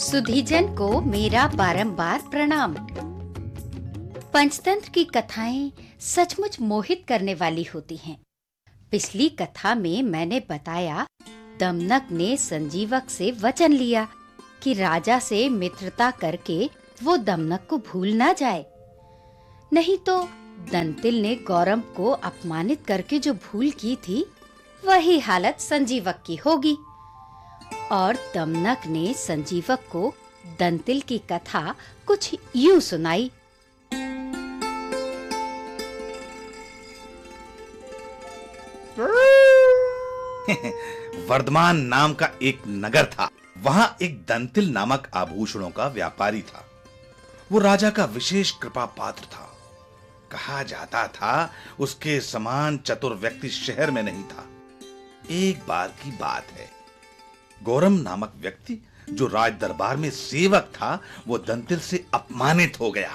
सुधीजन को मेरा बारंबार प्रणाम। पंचतंत्र की कथाएं सचमुच मोहित करने वाली होती हैं। पिछली कथा में मैंने बताया दमनक ने संजीवक से वचन लिया कि राजा से मित्रता करके वो दमनक को भूल ना जाए, नहीं तो दंतिल ने गौरम को अपमानित करके जो भूल की थी वही हालत संजीवक की होगी। और दमनक ने संजीवक को दंतिल की कथा कुछ यूं सुनाई। वर्धमान नाम का एक नगर था। वहां एक दंतिल नामक आभूषणों का व्यापारी था। वो राजा का विशेष कृपा पात्र था। कहा जाता था उसके समान चतुर व्यक्ति शहर में नहीं था। एक बार की बात है, गौरम नामक व्यक्ति जो राज दरबार में सेवक था, वो दंतिल से अपमानित हो गया।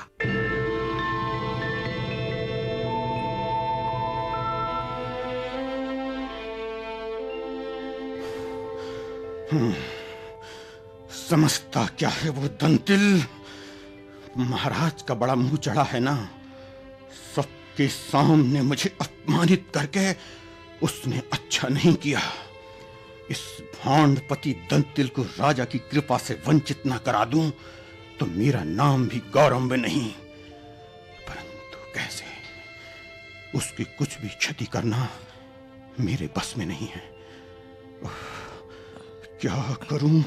समझता क्या है वो दंतिल? महाराज का बड़ा मुंह चढ़ा है ना। सबके सामने मुझे अपमानित करके उसने अच्छा नहीं किया। इस भांडपति दंतिल को राजा की कृपा से वंचित न करा दूं तो मेरा नाम भी गौरव में नहीं। परंतु कैसे? उसकी कुछ भी क्षति करना मेरे बस में नहीं है। क्या करूं?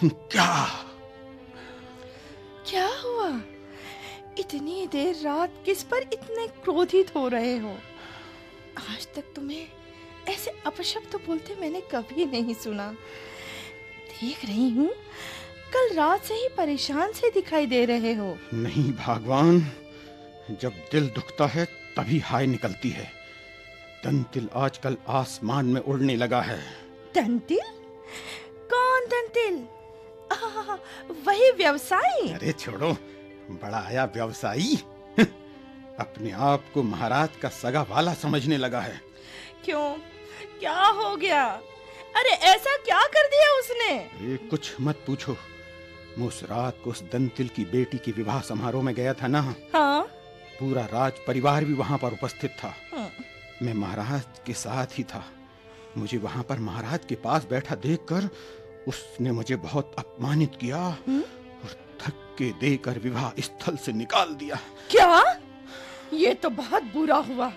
क्या हुआ? इतनी देर रात किस पर इतने क्रोधित हो रहे हो? आज तक तुम्हें ऐसे अपशब्द बोलते मैंने कभी नहीं सुना। देख रही हूँ कल रात से ही परेशान से दिखाई दे रहे हो। नहीं भगवान, जब दिल दुखता है तभी हाय निकलती है। दंतिल आजकल आसमान में उड़ने लगा है। दंतिल? कौन दंतिल? वही व्यवसायी? अरे छोड़ो, बड़ा आया व्यवसायी। अपने आप को महाराज का सगा वाला समझने लगा है। क्यों? क्या हो गया? अरे ऐसा क्या कर दिया उसने? अरे कुछ मत पूछो। मैं उस रात को उस दंतिल की बेटी के विवाह समारोह में गया था ना। हाँ? पूरा राज परिवार भी वहां पर उपस्थित था। मैं महाराज के साथ ही था। मुझे वहां पर महाराज के पास बैठा देखकर उसने मुझे बहुत अपमानित किया और धक्के देकर विवाह स्थल से निकाल दिया। क्या? ये तो बहुत बुरा हुआ।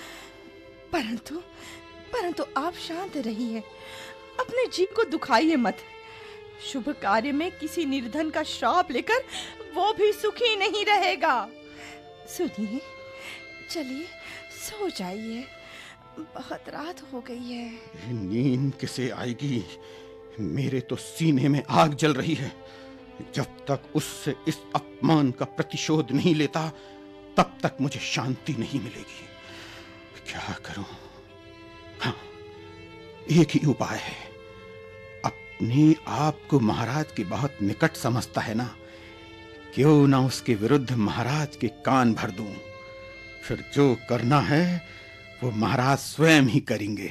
परंतु आप शांत रहिए, अपने जीव को दुखाइए मत। शुभ कार्य में किसी निर्धन का श्राप लेकर वो भी सुखी नहीं रहेगा। सुनिए, चलिए सो जाइए, बहुत रात हो गई है। नींद किसे आएगी? मेरे तो सीने में आग जल रही है। जब तक उससे इस अपमान का प्रतिशोध नहीं लेता तब तक मुझे शांति नहीं मिलेगी। क्या करूं? हाँ, एक ही उपाय है। अपने आप को महाराज के बहुत निकट समझता है ना, क्यों ना उसके विरुद्ध महाराज के कान भर दूं। फिर जो करना है वो महाराज स्वयं ही करेंगे।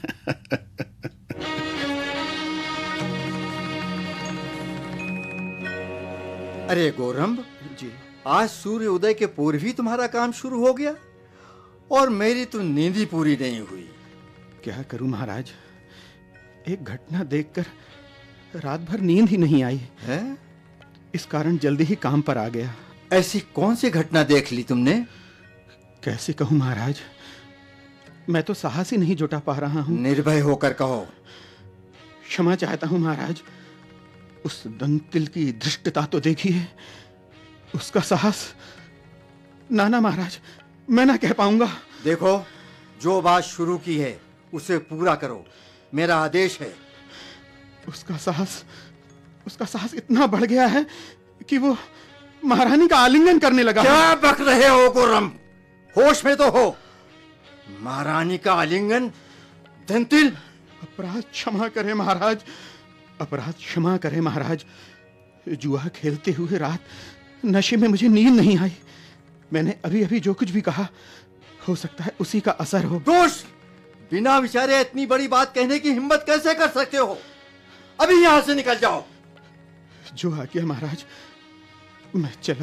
अरे गौरम जी, आज सूर्य उदय के पूर्व ही तुम्हारा काम शुरू हो गया और मेरी तो नींद ही पूरी नहीं हुई। क्या करूं महाराज, एक घटना देखकर रात भर नींद ही नहीं आई है। इस कारण जल्दी ही काम पर आ गया। ऐसी कौन सी घटना देख ली तुमने? कैसे कहूं महाराज, मैं तो साहस ही नहीं जुटा पा रहा हूं। निर्भय होकर कहो। क्षमा चाहता हूं महाराज। उस दंतिल की धृष्टता तो देखिए, उसका साहस। ना महाराज, मैं ना कह पाऊंगा। देखो, जो बात शुरू की है उसे पूरा करो, मेरा आदेश है। उसका साहस इतना बढ़ गया है कि वो महारानी का आलिंगन करने लगा। क्या बक रहे हो गौरम? होश में तो हो। महारानी का आलिंगन? दंतिल! अपराध क्षमा करें महाराज, अपराध क्षमा करें महाराज। जुआ खेलते हुए रात नशे में मुझे नींद नहीं आई। मैंने अभी जो कुछ भी कहा हो सकता है उसी का असर हो। दोष! बिना विचारे इतनी बड़ी बात कहने की हिम्मत कैसे कर सकते हो? अभी यहां से निकल जाओ। जो आ गया महाराज, मैं चला।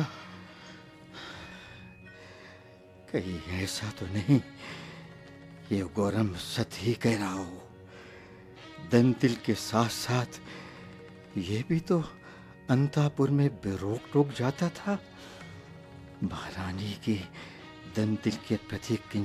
कहीं ऐसा तो नहीं ये गौरम सच ही कह रहा हो? दंतिल के साथ साथ ये भी तो अंतापुर में बेरोक टोक जाता था। महारानी की दंतिल के प्रति